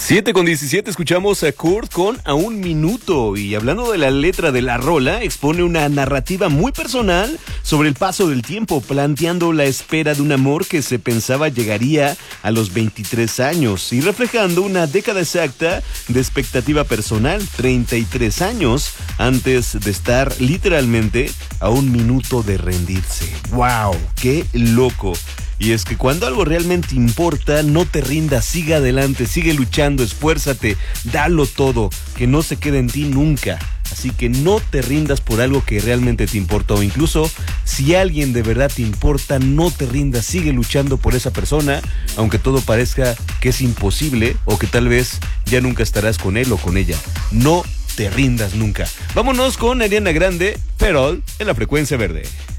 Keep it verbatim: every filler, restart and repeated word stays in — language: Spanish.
siete con diecisiete, escuchamos a Kurt con A un Minuto, y hablando de la letra de la rola, expone una narrativa muy personal sobre el paso del tiempo, planteando la espera de un amor que se pensaba llegaría a los veintitrés años y reflejando una década exacta de expectativa personal, treinta y tres años antes de estar literalmente a un minuto de rendirse. ¡Wow! ¡Qué loco! Y es que cuando algo realmente importa, no te rindas, sigue adelante, sigue luchando, esfuérzate, dalo todo, que no se quede en ti nunca. Así que no te rindas por algo que realmente te importa, o incluso si alguien de verdad te importa, no te rindas, sigue luchando por esa persona, aunque todo parezca que es imposible o que tal vez ya nunca estarás con él o con ella. No te rindas nunca. Vámonos con Ariana Grande, Perol, en la Frecuencia Verde.